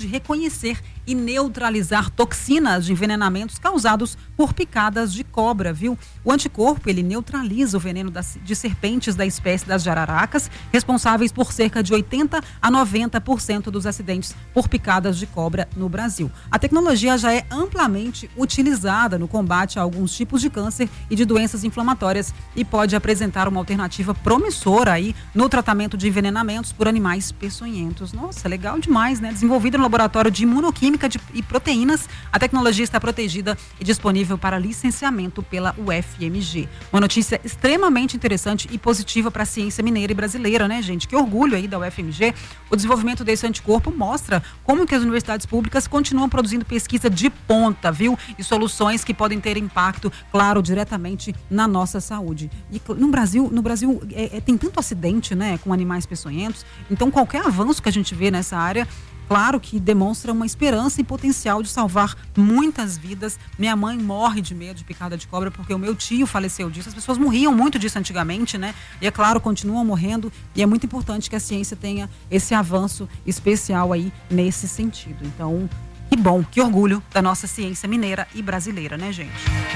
reconhecer e neutralizar toxinas de envenenamentos causados por picadas de cobra, viu? O anticorpo, ele neutraliza o veneno de serpentes da espécie das jararacas, responsáveis por cerca de 80 a 90% dos acidentes por picadas de cobra no Brasil. A tecnologia já é amplamente utilizada no combate a alguns tipos de câncer e de doenças inflamatórias e pode apresentar uma alternativa promissora aí no tratamento de envenenamentos por animais peçonhentos. Nossa, legal demais, né? Desenvolvida no laboratório de imunoquímica e proteínas, a tecnologia está protegida e disponível para licenciamento pela UFMG. Uma notícia extremamente interessante e positiva para a ciência mineira e brasileira, né, gente? Que orgulho aí da UFMG. O desenvolvimento desse anticorpo mostra como que as universidades públicas continuam produzindo pesquisa de ponta, viu? E soluções que podem ter impacto, claro, diretamente na nossa saúde. E no Brasil tem tanto acidente, né, com animais peçonhentos. Então, qualquer avanço que a gente vê nessa área, claro que demonstra uma esperança e potencial de salvar muitas vidas. Minha mãe morre de medo de picada de cobra porque o meu tio faleceu disso. As pessoas morriam muito disso antigamente, né? E é claro, continuam morrendo. E é muito importante que a ciência tenha esse avanço especial aí nesse sentido. Então, que bom, que orgulho da nossa ciência mineira e brasileira, né, gente?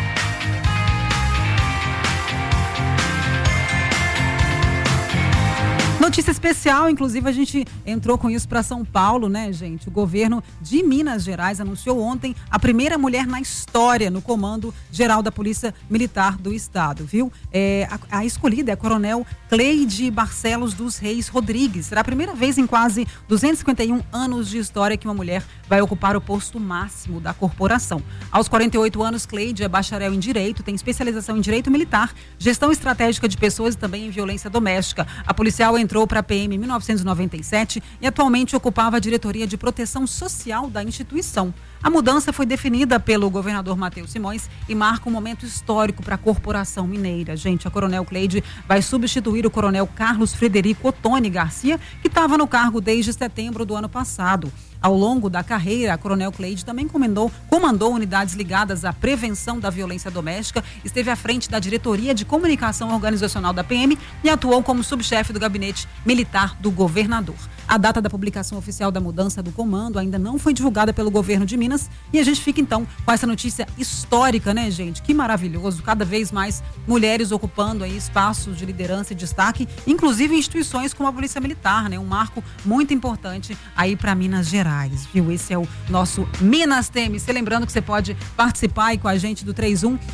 Notícia especial, inclusive a gente entrou com isso para São Paulo, né, gente? O governo de Minas Gerais anunciou ontem a primeira mulher na história no Comando Geral da Polícia Militar do Estado, viu? A escolhida é a Coronel Cleide Barcelos dos Reis Rodrigues. Será a primeira vez em quase 251 anos de história que uma mulher vai ocupar o posto máximo da corporação. Aos 48 anos, Cleide é bacharel em Direito, tem especialização em Direito Militar, Gestão Estratégica de Pessoas e também em Violência Doméstica. A policial entrou para a PM em 1997 e atualmente ocupava a diretoria de proteção social da instituição. A mudança foi definida pelo governador Matheus Simões e marca um momento histórico para a corporação mineira. Gente, a Coronel Cleide vai substituir o Coronel Carlos Frederico Ottoni Garcia, que estava no cargo desde setembro do ano passado. Ao longo da carreira, a Coronel Cleide também comandou unidades ligadas à prevenção da violência doméstica, esteve à frente da diretoria de comunicação organizacional da PM e atuou como subchefe do gabinete militar do governador. A data da publicação oficial da mudança do comando ainda não foi divulgada pelo governo de Minas e a gente fica então com essa notícia histórica, né, gente? Que maravilhoso, cada vez mais mulheres ocupando aí espaços de liderança e destaque, inclusive em instituições como a Polícia Militar, né? Um marco muito importante aí para Minas Gerais, viu? Esse é o nosso Minas TMC. Lembrando que você pode participar aí com a gente do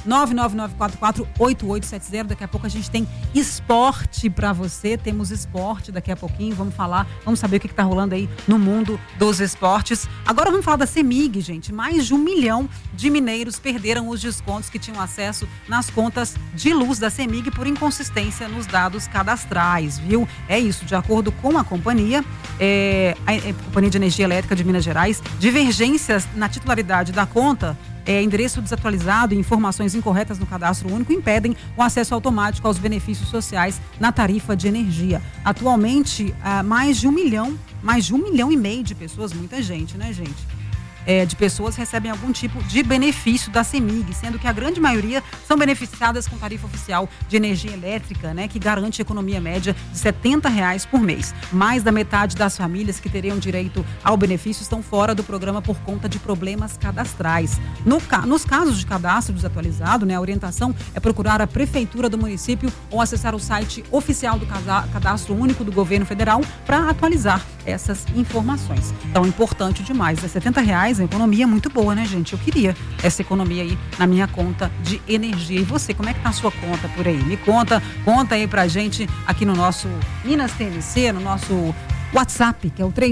31-99944-8870. Daqui a pouco a gente tem esporte para você, temos esporte daqui a pouquinho, vamos saber o que está rolando aí no mundo dos esportes. Agora vamos falar da CEMIG, gente. Mais de 1 milhão de mineiros perderam os descontos que tinham acesso nas contas de luz da CEMIG por inconsistência nos dados cadastrais, viu? É isso, de acordo com a companhia, a Companhia de Energia Elétrica de Minas Gerais, divergências na titularidade da conta, endereço desatualizado e informações incorretas no cadastro único impedem o acesso automático aos benefícios sociais na tarifa de energia. Atualmente, mais de 1 milhão e meio de pessoas, muita gente, né, gente? De pessoas recebem algum tipo de benefício da CEMIG, sendo que a grande maioria são beneficiadas com tarifa oficial de energia elétrica, né, que garante economia média de R$70 por mês. Mais da metade das famílias que teriam direito ao benefício estão fora do programa por conta de problemas cadastrais. Nos casos de cadastro desatualizado, né, a orientação é procurar a prefeitura do município ou acessar o site oficial do Cadastro Único do Governo Federal para atualizar essas informações. Então, importante demais. R$70, a economia é muito boa, né, gente? Eu queria essa economia aí na minha conta de energia. E você, como é que tá a sua conta por aí? Me conta aí pra gente aqui no nosso Minas TMC, no nosso WhatsApp, que é o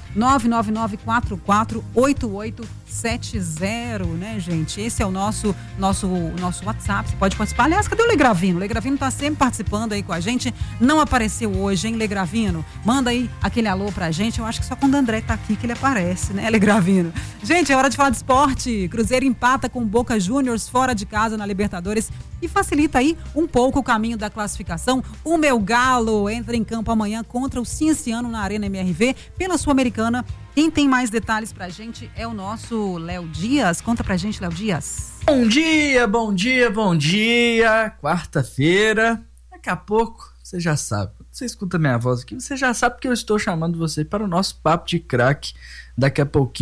31-99944-8870, né, gente? Esse é o nosso WhatsApp. Você pode participar. Aliás, cadê o Legravino? O Legravino tá sempre participando aí com a gente. Não apareceu hoje, hein, Legravino? Manda aí aquele alô pra gente. Eu acho que só quando o André tá aqui que ele aparece, né, Legravino? Gente, é hora de falar de esporte. Cruzeiro empata com Boca Juniors fora de casa na Libertadores e facilita aí um pouco o caminho da classificação. O meu Galo entra em campo amanhã contra o Cienciano na Arena MRV pela Sul-Americana. Quem tem mais detalhes pra gente é o nosso Léo Dias. Conta pra gente, Léo Dias. Bom dia. Quarta-feira. Daqui a pouco, você já sabe. Quando você escuta minha voz aqui, você já sabe que eu estou chamando você para o nosso Papo de Craque daqui a pouquinho.